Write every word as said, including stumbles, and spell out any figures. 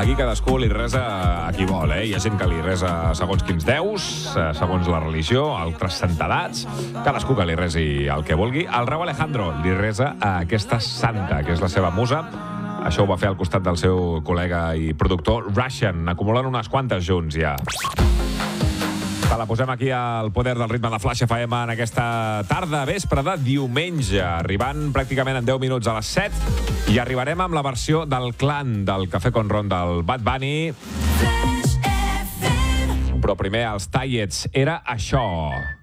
Aquí cadascú li resa a qui vol, eh? Hi ha gent que li resa segons quins déus, segons la religió, altres santedats, cadascú que li resi el que vulgui. El Rauw Alejandro li resa a aquesta santa, que és la seva musa. Això ho va fer al costat del seu col·lega i productor Russian, acumulant unes quantes junts ja. Te la posem aquí al poder del ritme de Flash F M en aquesta tarda vespre de diumenge, arribant pràcticament en deu minuts a les set, i arribarem amb la versió del clan del Café con Ron del Bad Bunny. Però primer, els Tallets, era això.